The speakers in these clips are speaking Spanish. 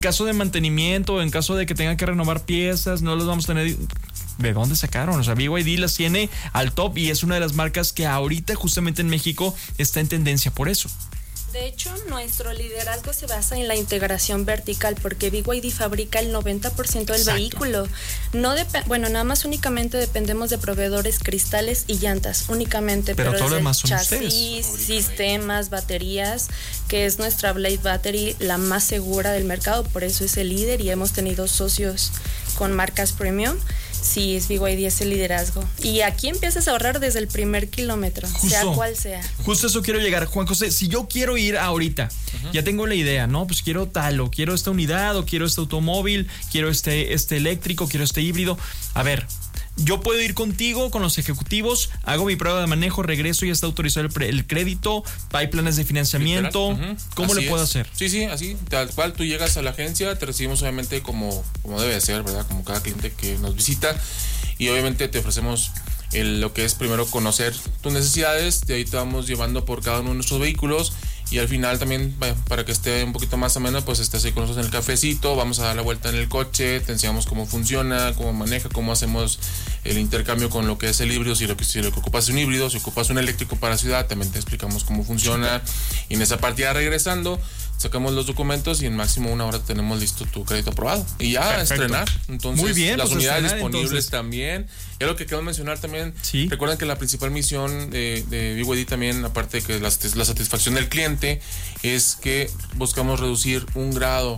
caso de mantenimiento, en caso de que tengan que renovar piezas, no los vamos a tener. ¿De dónde sacaron? O sea, BYD las tiene al top y es una de las marcas que ahorita justamente en México está en tendencia por eso. De hecho, nuestro liderazgo se basa en la integración vertical, porque BYD fabrica el 90% del vehículo. Nada más únicamente dependemos de proveedores cristales y llantas, únicamente. Pero todo lo demás son chasis, sistemas, baterías, que es nuestra Blade Battery, la más segura del mercado, por eso es el líder y hemos tenido socios con marcas premium. Sí, es BYD, es el liderazgo. Y aquí empiezas a ahorrar desde el primer kilómetro, sea cual sea. Justo eso quiero llegar. Juan José, si yo quiero ir ahorita, ya tengo la idea, ¿no? Pues quiero tal, o quiero esta unidad, o quiero este automóvil, quiero este eléctrico, quiero este híbrido. A ver, yo puedo ir contigo, con los ejecutivos, hago mi prueba de manejo, regreso y está autorizado el crédito, hay planes de financiamiento. ¿Cómo le puedo hacer? Sí, así, tal cual, tú llegas a la agencia, te recibimos obviamente como debe ser, ¿verdad? Como cada cliente que nos visita, y obviamente te ofrecemos lo que es primero conocer tus necesidades, de ahí te vamos llevando por cada uno de nuestros vehículos. Y al final también, para que esté un poquito más ameno, pues estás ahí con nosotros en el cafecito, vamos a dar la vuelta en el coche, te enseñamos cómo funciona, cómo maneja, cómo hacemos el intercambio con lo que es el híbrido, si lo que ocupas es un híbrido, si ocupas un eléctrico para ciudad, también te explicamos cómo funciona. Y en esa partida regresando, sacamos los documentos y en máximo 1 hora tenemos listo tu crédito aprobado. Y ya a estrenar. Entonces, muy bien, las unidades disponibles también. Y algo que quiero mencionar también, recuerden que la principal misión de BYD también, aparte de que la satisfacción del cliente, es que buscamos reducir 1 grado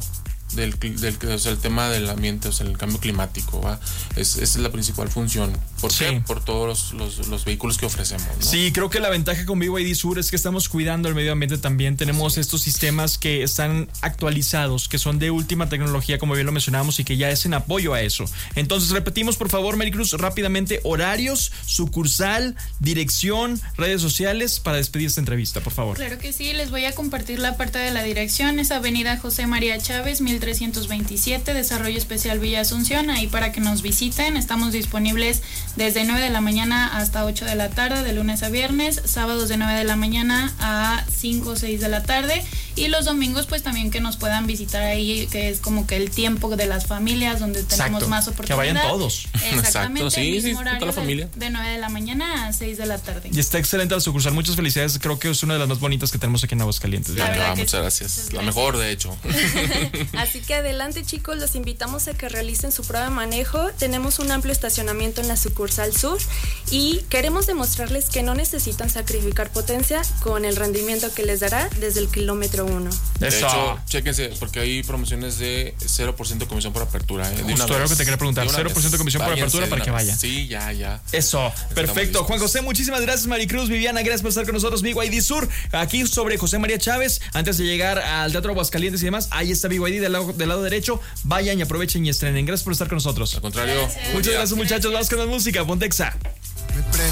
o sea, el tema del ambiente, o sea, el cambio climático, ¿va? Esa es la principal función. ¿Por qué? Por todos los vehículos que ofrecemos, ¿no? Sí, creo que la ventaja con BYD Sur es que estamos cuidando el medio ambiente también. Tenemos estos sistemas que están actualizados, que son de última tecnología, como bien lo mencionábamos, y que ya es en apoyo a eso. Entonces, repetimos, por favor, Maricruz, rápidamente, horarios, sucursal, dirección, redes sociales, para despedir esta entrevista, por favor. Claro que sí, les voy a compartir la parte de la dirección. Es Avenida José María Chávez, 1327, Desarrollo Especial Villa Asunción, ahí para que nos visiten. Estamos disponibles desde 9 de la mañana hasta 8 de la tarde, de lunes a viernes, sábados de 9 de la mañana a 5 o 6 de la tarde, y los domingos pues también que nos puedan visitar ahí, que es como que el tiempo de las familias donde tenemos más oportunidad. Que vayan todos. Exactamente. Sí, horario toda la familia. de 9 de la mañana a 6 de la tarde. Y está excelente la sucursal, muchas felicidades, creo que es una de las más bonitas que tenemos aquí en Aguascalientes. Muchas gracias. La mejor, de hecho. Así que adelante, chicos, los invitamos a que realicen su prueba de manejo. Tenemos un amplio estacionamiento en la sucursal sur y queremos demostrarles que no necesitan sacrificar potencia con el rendimiento que les dará desde el kilómetro 1. De hecho, chéquense, porque hay promociones de 0% comisión por apertura. Justo era lo que te quería preguntar, 0% comisión por apertura para que vayan. Sí, ya. Eso, perfecto. Juan José, muchísimas gracias. Maricruz, Viviana, gracias por estar con nosotros. BYD Sur, aquí sobre José María Chávez, antes de llegar al Teatro Aguascalientes y demás, ahí está BYD del lado derecho. Vayan y aprovechen y estrenen. Gracias por estar con nosotros. Al contrario. Muchas gracias, muchachos. Vamos con la música. Pontexa.